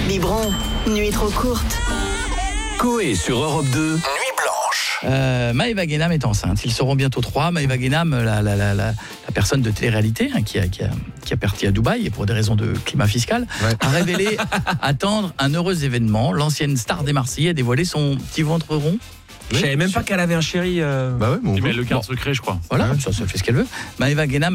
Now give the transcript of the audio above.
Biberon, nuit trop courte. Coé sur Europe 2, Nuit Blanche. Maëva Guénam est enceinte. Ils seront bientôt 3. Maëva Guénam, la personne de télé-réalité qui a parti à Dubaï et pour des raisons de climat fiscal, a révélé attendre un heureux événement. L'ancienne star des Marseillais a dévoilé son petit ventre rond. Je savais même pas qu'elle avait un chéri. Bah ouais, bon, Mais le garde secret, je crois. Voilà, ça fait ce qu'elle veut. Maëva Guénam